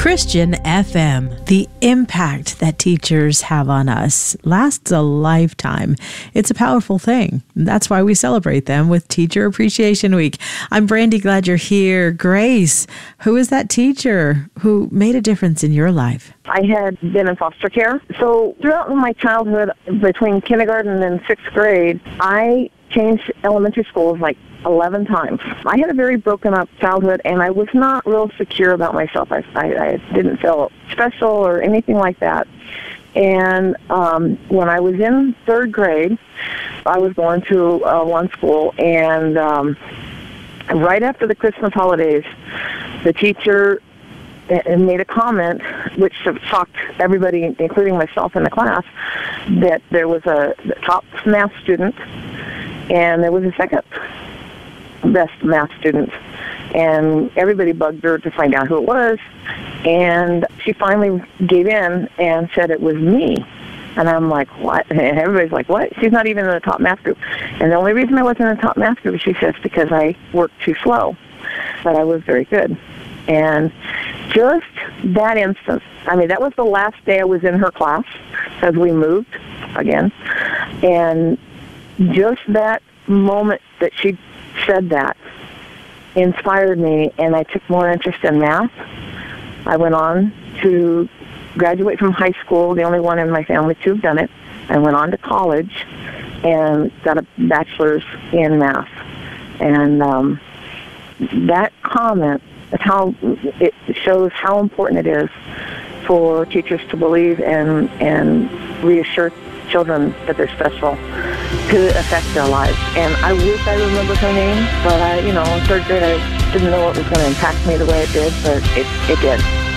Christian FM. The impact that teachers have on us lasts a lifetime. It's a powerful thing. That's why we celebrate them with Teacher Appreciation Week. I'm Brandy, glad you're here. Grace, who is that teacher who made a difference in your life? I had been in foster care. So throughout my childhood, between kindergarten and sixth grade, I changed elementary schools like 11 times. I had a very broken up childhood, and I was not real secure about myself. I didn't feel special or anything like that. And when I was in third grade, I was going to one school, and right after the Christmas holidays, the teacher made a comment which shocked everybody, including myself in the class, that there was a top math student and there was a second best math student, and everybody bugged her to find out who it was, and she finally gave in and said it was me. And I'm like, what? And everybody's like, what? She's not even in the top math group. And the only reason I wasn't in the top math group, she says, because I worked too slow, but I was very good. And just that instance, I mean, that was the last day I was in her class as we moved again, and just that moment that she said that inspired me, and I took more interest in math. I went on to graduate from high school, the only one in my family to have done it. I went on to college and got a bachelor's in math. And that comment, how it shows how important it is for teachers to believe and reassure children that they're special, to affect their lives. And I wish I remembered her name, but in third grade I didn't know it was going to impact me the way it did, but it did.